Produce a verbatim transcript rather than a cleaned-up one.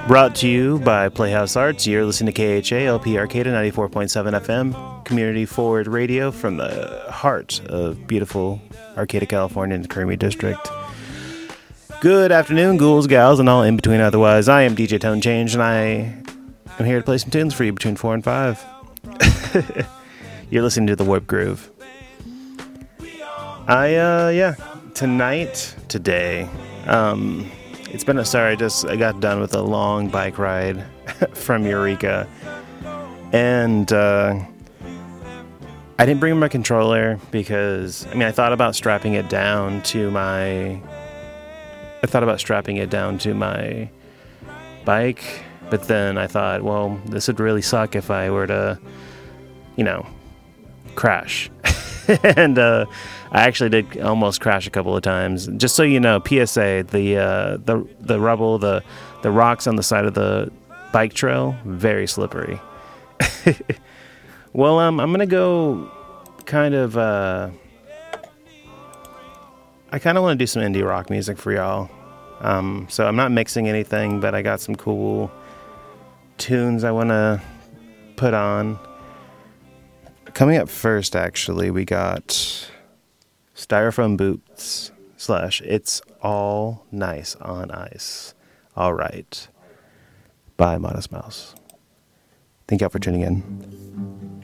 Brought to you by Playhouse Arts. You're listening to K H A L P Arcata ninety-four point seven F M, community forward radio from the heart of beautiful Arcata, California, in the Creamy District. Good afternoon, ghouls, gals, and all in between otherwise. I am D J Tone Change, and I am here to play some tunes for you between four and five. You're listening to The Warp Groove. I, uh, yeah, tonight, today, um... It's been a sorry. I just I got done with a long bike ride from Eureka, and uh, I didn't bring my controller because I mean I thought about strapping it down to my I thought about strapping it down to my bike, but then I thought, well, this would really suck if I were to, you know, crash. and uh, I actually did almost crash a couple of times. Just so you know, P S A: the uh, the the rubble, the the rocks on the side of the bike trail, very slippery. Well, um, I'm gonna go kind of. Uh, I kind of want to do some indie rock music for y'all. Um, so I'm not mixing anything, but I got some cool tunes I want to put on. Coming up first, actually, we got Styrofoam Boots slash It's All Nice on Ice. All right. Bye, Modest Mouse. Thank y'all for tuning in.